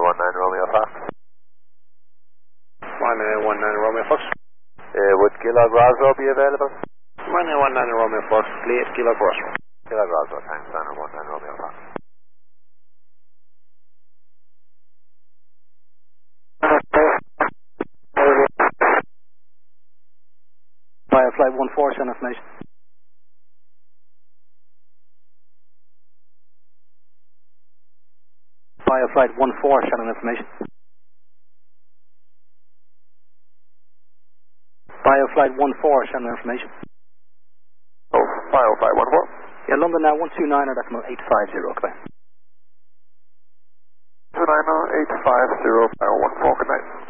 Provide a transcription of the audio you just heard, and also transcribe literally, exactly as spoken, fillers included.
one nine Romeo Fox. one nine one nine Romeo Fox. Uh, would Gillog Roswell be available? one nine one nine Romeo Fox, late Gillog Roswell. Gillog Roswell, thanks, Center one nine Romeo Fox. Via flight one four, send information. Via flight one four, send information. Via flight one four, send information. Oh, Bio flight one four. Yeah, London now one two nine or decimal eight five zero, come on. two nine eight five zero, Bio one four, good night.